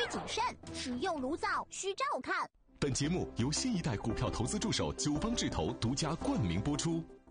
谨慎，使用炉灶需照看。 本节目由新一代股票投资助手九方智投独家冠名播出。